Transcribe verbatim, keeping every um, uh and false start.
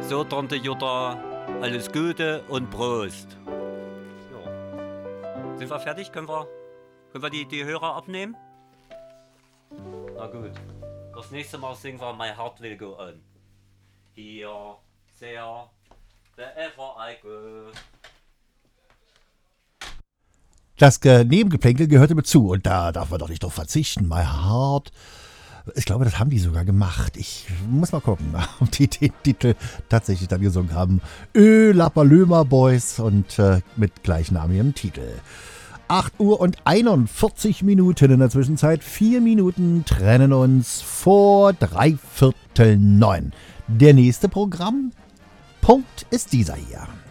So, Tante Jutta, alles Gute und Prost. Ja. Sind wir fertig? Können wir, können wir die, die Hörer abnehmen? Na gut. Das nächste Mal singen wir My Heart Will Go On. Here, there, wherever I go. Das Ge- Nebengeplänkel gehörte mit zu und da darf man doch nicht drauf verzichten. My Heart. Ich glaube, das haben die sogar gemacht. Ich muss mal gucken, ob die den Titel tatsächlich dann gesungen haben. Ö Lapalömer Boys und äh, mit gleichnamigem Titel. acht Uhr und einundvierzig Minuten in der Zwischenzeit. Vier Minuten trennen uns vor dreiviertel neun. Der nächste Programmpunkt ist dieser hier.